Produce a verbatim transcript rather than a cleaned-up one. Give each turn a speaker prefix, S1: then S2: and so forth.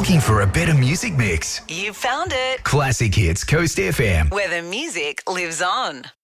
S1: Looking for a better music mix?
S2: You found it.
S1: Classic Hits Coast F M.
S2: Where the music lives on.